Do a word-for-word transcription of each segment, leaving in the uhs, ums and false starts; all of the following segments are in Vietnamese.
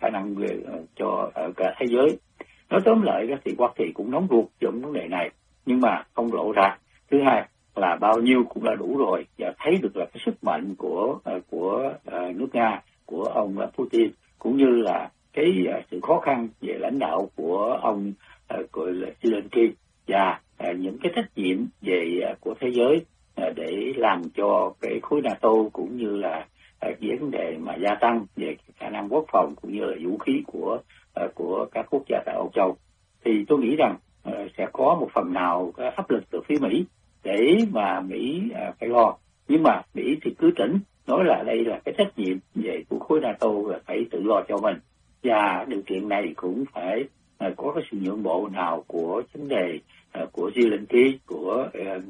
khả năng về uh, cho uh, cả thế giới. Nói tóm lại đó thì Hoa Kỳ cũng nóng ruột trong vấn đề này, nhưng mà không lộ ra. Thứ hai là bao nhiêu cũng đã đủ rồi, và thấy được là cái sức mạnh của uh, của uh, nước Nga, của ông uh, Putin, cũng như là cái uh, sự khó khăn về lãnh đạo của ông uh, gọi là Zelensky, và uh, những cái trách nhiệm về uh, của thế giới uh, để làm cho cái khối NATO cũng như là uh, vấn đề mà gia tăng về khả năng quốc phòng cũng như là vũ khí của uh, của các quốc gia tại Âu Châu, thì tôi nghĩ rằng uh, sẽ có một phần nào cái áp lực từ phía Mỹ để mà Mỹ uh, phải lo. Nhưng mà Mỹ thì cứ tỉnh nói là đây là cái trách nhiệm về của khối NATO là phải tự lo cho mình, và điều kiện này cũng phải uh, có cái sự nhượng bộ nào của vấn đề uh, của Zelensky, của uh,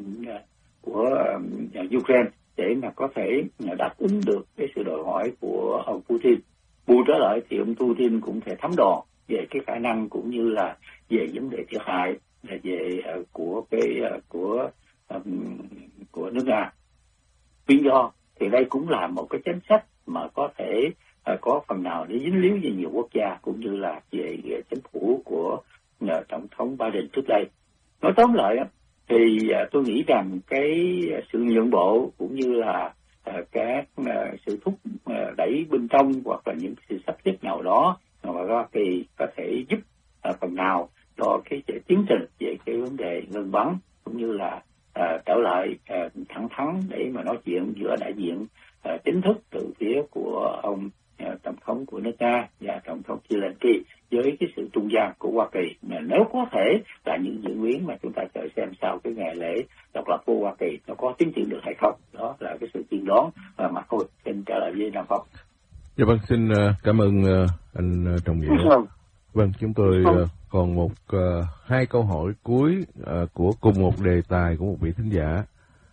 của uh, Ukraine để mà có thể uh, đáp ứng được cái sự đòi hỏi của ông Putin. Bù trở lại thì ông Putin cũng thể thấm đo về cái khả năng cũng như là về vấn đề thiệt hại về uh, của cái uh, của um, của nước Nga. Nguyên do thì đây cũng là một cái chính sách mà có thể uh, có phần nào để dính líu về nhiều quốc gia cũng như là về, về chính phủ của uh, tổng thống Biden trước đây. Nói tóm lại thì uh, tôi nghĩ rằng cái sự nhượng bộ cũng như là uh, các uh, sự thúc uh, đẩy bên trong hoặc là những sự sắp xếp nào đó mà Hoa Kỳ có thể giúp uh, phần nào cho cái tiến trình về cái vấn đề ngừng bắn cũng như là uh, trở lại uh, thẳng thắn để mà nói chuyện giữa đại diện uh, chính thức từ phía của ông uh, tổng thống của nước Nga và tổng thống Zelensky với cái sự trung gian của Hoa Kỳ. Mà nếu có thể là những diễn biến mà chúng ta chờ xem sau cái ngày lễ độc lập của Hoa Kỳ nó có tiến triển được hay không, đó là cái sự tiên đoán uh, mà thôi. Xin trả lời với Nam Phong. Dạ vâng, xin uh, cảm ơn uh, anh uh, Trọng Nghĩa. Vâng. Vâng, chúng tôi uh, còn một uh, hai câu hỏi cuối uh, của cùng một đề tài của một vị thính giả.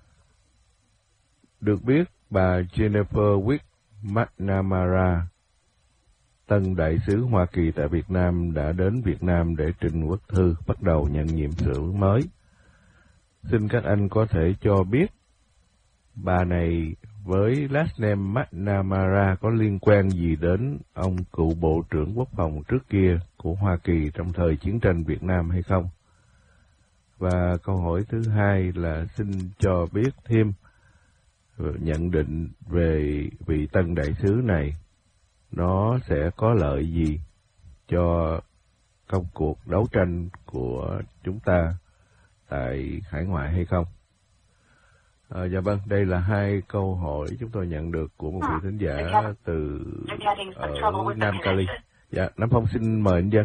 Được biết, bà Jennifer Wick McNamara, tân đại sứ Hoa Kỳ tại Việt Nam, đã đến Việt Nam để trình quốc thư bắt đầu nhận nhiệm sự mới. Xin các anh có thể cho biết bà này với last name McNamara có liên quan gì đến ông cựu Bộ trưởng Quốc phòng trước kia của Hoa Kỳ trong thời chiến tranh Việt Nam hay không? Và câu hỏi thứ hai là xin cho biết thêm nhận định về vị tân đại sứ này, nó sẽ có lợi gì cho công cuộc đấu tranh của chúng ta tại hải ngoại hay không? À, dạ vâng, đây là hai câu hỏi chúng tôi nhận được của một vị thính giả từ ở Nam Cali. Dạ, Nam Phong xin mời anh Dân.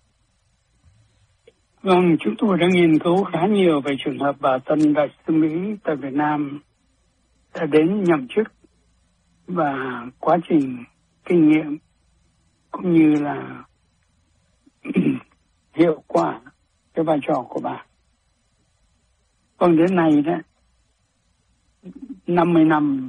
Vâng, chúng tôi đã nghiên cứu khá nhiều về trường hợp bà tân đại sứ Mỹ tại Việt Nam đã đến nhậm chức và quá trình kinh nghiệm cũng như là hiệu quả cái vai trò của bà. Còn đến nay đó, năm mươi năm,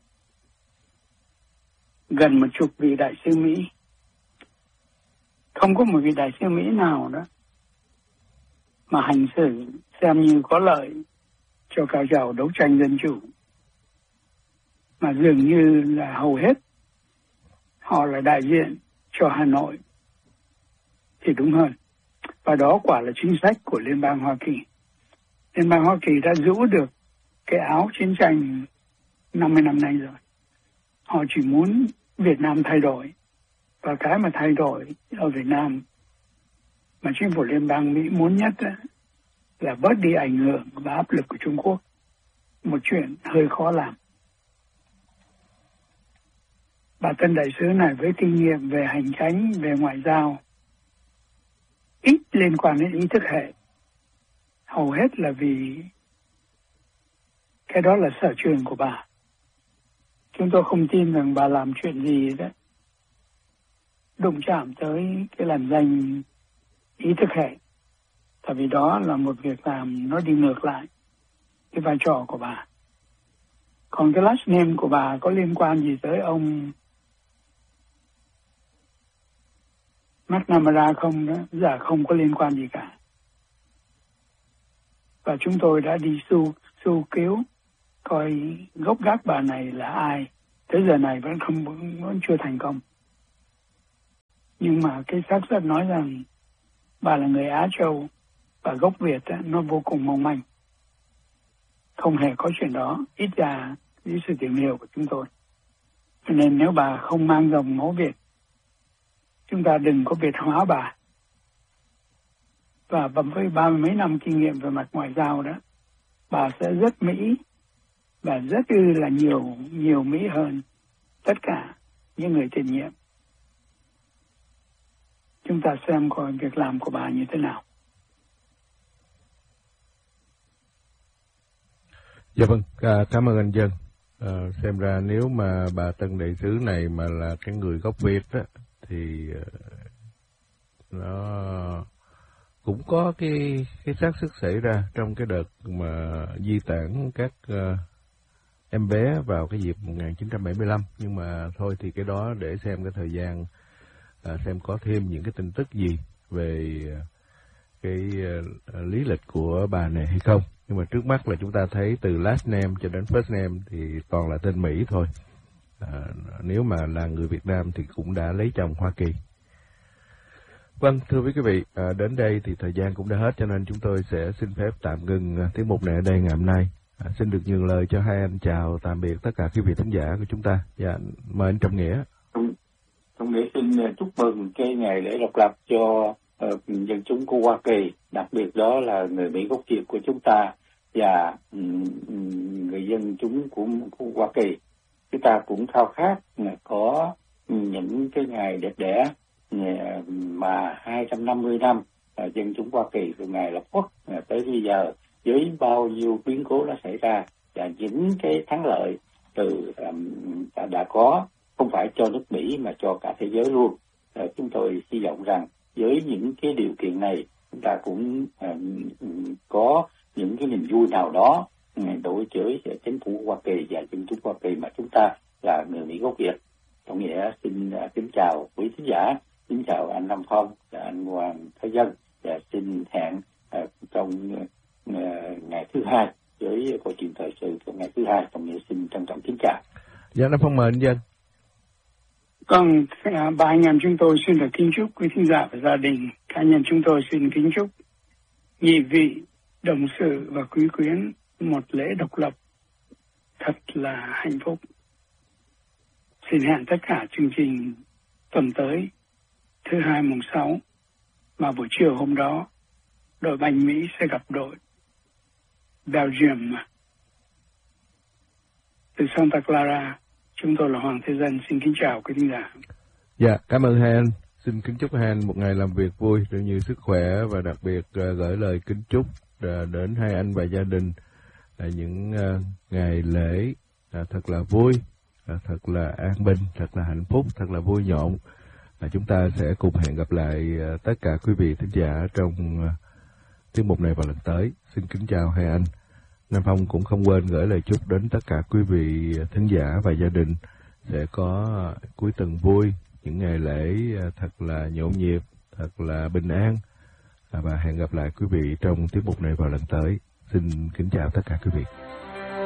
gần một chục vị đại sứ Mỹ, không có một vị đại sứ Mỹ nào đó mà hành xử xem như có lợi cho cao trào đấu tranh dân chủ, mà dường như là hầu hết họ là đại diện cho Hà Nội thì đúng hơn. Và đó quả là chính sách của Liên bang Hoa Kỳ. Liên bang Hoa Kỳ đã rũ được cái áo chiến tranh năm mươi năm nay rồi. Họ chỉ muốn Việt Nam thay đổi. Và cái mà thay đổi ở Việt Nam mà chính phủ Liên bang Mỹ muốn nhất là bớt đi ảnh hưởng và áp lực của Trung Quốc. Một chuyện hơi khó làm. Bà tân đại sứ này với kinh nghiệm về hành chánh, về ngoại giao, ít liên quan đến ý thức hệ. Hầu hết là vì cái đó là sở trường của bà. Chúng tôi không tin rằng bà làm chuyện gì đó đụng chạm tới cái làn danh ý thức hệ. Tại vì đó là một việc làm nó đi ngược lại cái vai trò của bà. Còn cái last name của bà có liên quan gì tới ông McNamara không đó? Dạ không có liên quan gì cả. Và chúng tôi đã đi su, su cứu coi gốc gác bà này là ai. Tới giờ này vẫn không vẫn chưa thành công. Nhưng mà cái xác suất nói rằng bà là người Á Châu và gốc Việt á, nó vô cùng mong manh. Không hề có chuyện đó, ít ra dưới sự tìm hiểu của chúng tôi. Cho nên nếu bà không mang dòng máu Việt, chúng ta đừng có Việt hóa bà. Và với ba mươi mấy năm kinh nghiệm về mặt ngoại giao đó, bà sẽ rất Mỹ và rất ư là nhiều, nhiều Mỹ hơn tất cả những người tiền nhiệm. Chúng ta xem coi việc làm của bà như thế nào. Dạ vâng, à, cảm ơn anh Dân. À, xem ra nếu mà bà tân đại sứ này mà là cái người gốc Việt đó, thì uh, nó cũng có cái cái xác suất xảy ra trong cái đợt mà di tản các uh, em bé vào cái dịp một nghìn chín trăm bảy mươi lăm. Nhưng mà thôi thì cái đó để xem cái thời gian, uh, xem có thêm những cái tin tức gì về uh, cái uh, lý lịch của bà này hay không. Nhưng mà trước mắt là chúng ta thấy từ last name cho đến first name thì toàn là tên Mỹ thôi. À, nếu mà là người Việt Nam thì cũng đã lấy chồng Hoa Kỳ. Vâng, thưa quý vị, à, đến đây thì thời gian cũng đã hết, cho nên chúng tôi sẽ xin phép tạm ngừng à, tiết mục này ở đây ngày hôm nay. À, xin được nhường lời cho hai anh chào tạm biệt tất cả quý vị thính giả của chúng ta. Dạ, mời anh Trọng Nghĩa. Trọng Nghĩa xin chúc mừng cái ngày lễ độc lập cho uh, dân chúng của Hoa Kỳ, đặc biệt đó là người Mỹ gốc Việt của chúng ta và um, người dân chúng của, của Hoa Kỳ. Chúng ta cũng khao khát có những cái ngày đẹp đẽ mà hai trăm năm mươi năm dân chúng Hoa Kỳ từ ngày lập quốc tới bây giờ với bao nhiêu biến cố nó xảy ra và những cái thắng lợi từ um, đã có không phải cho nước Mỹ mà cho cả thế giới luôn. À, chúng tôi hy vọng rằng với những cái điều kiện này chúng ta cũng um, có những cái niềm vui nào đó đối với chính phủ Hoa Kỳ và dân chúng Hoa Kỳ mà chúng ta là người Mỹ gốc Việt. Trọng Nghĩa xin uh, kính chào quý khán giả, kính chào anh Nam Phong và anh Hoàng Thái Dân và xin hẹn uh, trong uh, ngày thứ hai với câu chuyện thời sự trong ngày thứ hai. Trọng Nghĩa xin trân trọng kính chào. Dạ, Nam Phong mời anh Dân. Còn ba anh em chúng tôi xin được kính chúc quý thính giả và gia đình cá nhân chúng tôi xin kính chúc nhị vị đồng sự và quý quyến một lễ độc lập thật là hạnh phúc. Xin hẹn tất cả chương trình tuần tới thứ hai mùng sáu và buổi chiều hôm đó đội banh Mỹ sẽ gặp đội Belgium. Từ Santa Clara, chúng tôi là Hoàng Thế Dân xin kính chào quý thính giả. Dạ, cảm ơn hai anh. Xin kính chúc hai anh một ngày làm việc vui, được nhiều sức khỏe và đặc biệt uh, gửi lời kính chúc uh, đến hai anh và gia đình uh, những uh, ngày lễ uh, thật là vui, uh, thật là an bình, thật là hạnh phúc, thật là vui nhộn. Uh, chúng ta sẽ cùng hẹn gặp lại uh, tất cả quý vị thính giả trong uh, tiết mục này vào lần tới. Xin kính chào hai anh. Nam Phong cũng không quên gửi lời chúc đến tất cả quý vị thính giả và gia đình sẽ có cuối tuần vui, những ngày lễ thật là nhộn nhịp, thật là bình an. Và hẹn gặp lại quý vị trong tiết mục này vào lần tới. Xin kính chào tất cả quý vị.